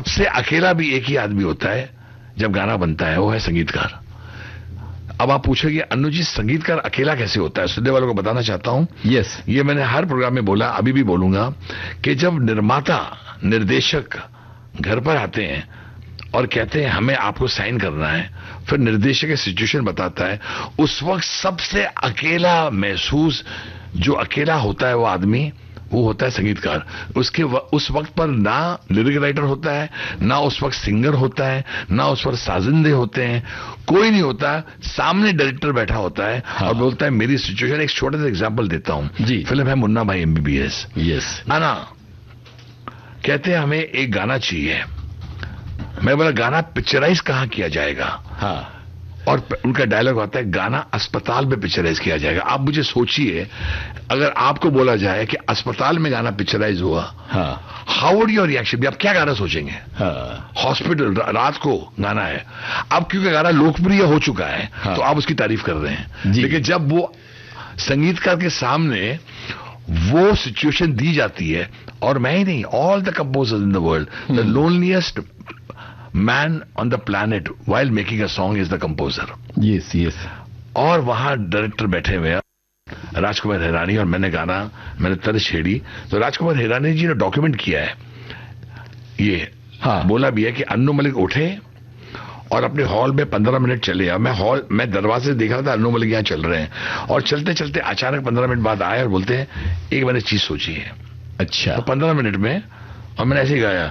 सबसे अकेला भी एक ही आदमी होता है जब गाना बनता है, वो है संगीतकार। अब आप पूछेंगे अन्नू जी संगीतकार अकेला कैसे होता है, सुनने वालों को बताना चाहता हूं। यस, ये मैंने हर प्रोग्राम में बोला, अभी भी बोलूंगा कि जब निर्माता निर्देशक घर पर आते हैं और कहते हैं हमें आपको साइन करना है, फिर निर्देशक की सिचुएशन बताता है, उस वक्त सबसे अकेला महसूस जो अकेला होता है वो आदमी, वो होता है संगीतकार। उस वक्त पर ना लिरिक राइटर होता है, ना उस वक्त सिंगर होता है, ना उस वक्त साजिंदे होते हैं, कोई नहीं होता। सामने डायरेक्टर बैठा होता है और बोलता है मेरी सिचुएशन। एक छोटा सा एग्जांपल देता हूं जी। फिल्म है मुन्ना भाई MBBS। यस, आना कहते हैं हमें एक गाना चाहिए। मैं बोला गाना पिक्चराइज कहां किया जाएगा? हाँ, और उनका डायलॉग आता है गाना अस्पताल में पिक्चराइज किया जाएगा। आप मुझे सोचिए, अगर आपको बोला जाए कि अस्पताल में गाना पिक्चराइज हुआ, हाँ, how would your reaction B? आप क्या गाना सोचेंगे? हाँ, हॉस्पिटल, रात को गाना है। अब क्योंकि गाना लोकप्रिय हो चुका है, हाँ, तो आप उसकी तारीफ कर रहे हैं, लेकिन जब वो संगीतकार के सामने वो सिचुएशन दी जाती है, और मैं ही नहीं, all the composers in the world, the लोनलीएस्ट man on the planet while making a song is the composer. Yes, yes. और वहां डायरेक्टर बैठे हुए हैं राजकुमार हिरानी, और मैंने तर्ज छेड़ी तो राजकुमार हिरानी जी ने डॉक्यूमेंट किया है ये। हाँ, बोला भी है कि अन्नू मलिक उठे और अपने हॉल में 15 मिनट चले। अब मैं दरवाजे से देख रहा था अन्नू मलिक यहाँ चल रहे हैं, और चलते चलते अचानक 15 मिनट बाद आए और बोलते हैं एक मैंने चीज सोची है। अच्छा। तो 15 मिनट में, और मैंने ऐसे ही गाया,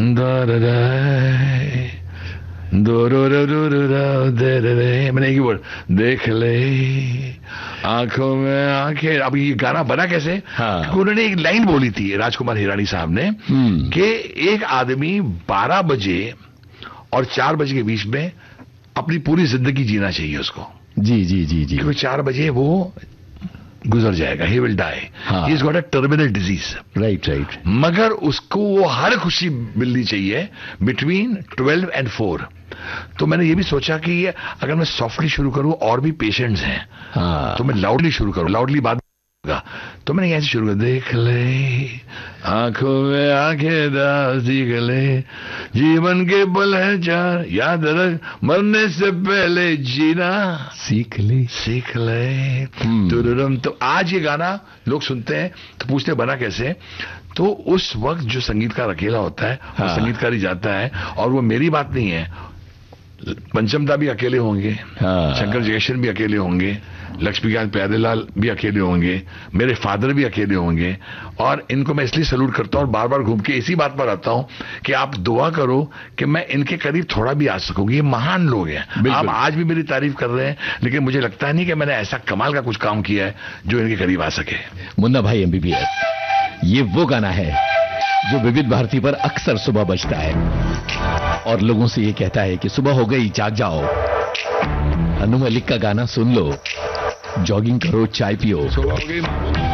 मैंने एक ही वर्ड, देख ले आंखों में आंखें। अब ये गाना बना कैसे? हाँ, उन्होंने एक लाइन बोली थी राजकुमार हिरानी साहब ने कि एक आदमी 12 बजे और 4 बजे के बीच में अपनी पूरी जिंदगी जीना चाहिए उसको। जी जी जी जी, क्योंकि 4 बजे वो गुजर जाएगा, he will die. हाँ, He's got a terminal disease. Right right. मगर उसको वो हर खुशी मिलनी चाहिए बिटवीन 12 and 4। तो मैंने ये भी सोचा कि ये अगर मैं सॉफ्टली शुरू करूं, और भी पेशेंट्स हैं, हाँ, तो मैं लाउडली शुरू करूं, लाउडली बात होगा। तो मैंने ऐसे शुरू कर, देख ले आंखों में आंखें डाल, सीख ले जीवन के पल है चार, याद रख मरने से पहले जीना सीख ले, सीख ले। तो आज ये गाना लोग सुनते हैं तो पूछते हैं बना कैसे? तो उस वक्त जो संगीतकार अकेला होता है, हाँ, वो संगीतकार ही जाता है। और वो मेरी बात नहीं है, पंचमदा भी अकेले होंगे, हाँ, शंकर जयकिशन भी अकेले होंगे, लक्ष्मीकांत प्यारेलाल भी अकेले होंगे, मेरे फादर भी अकेले होंगे। और इनको मैं इसलिए सैल्यूट करता हूं और बार बार घूम के इसी बात पर आता हूं कि आप दुआ करो कि मैं इनके करीब थोड़ा भी आ सकूंगी। ये महान लोग हैं, आप आज भी मेरी तारीफ कर रहे हैं, लेकिन मुझे लगता नहीं कि मैंने ऐसा कमाल का कुछ काम किया है जो इनके करीब आ सके। मुन्ना भाई MBBS, ये वो गाना है जो विविध भारती पर अक्सर सुबह बजता है और लोगों से ये कहता है कि सुबह हो गई, जाग जाओ, अन्नू मलिक का गाना सुन लो, जॉगिंग करो, चाय पियो। सुबह हो गई।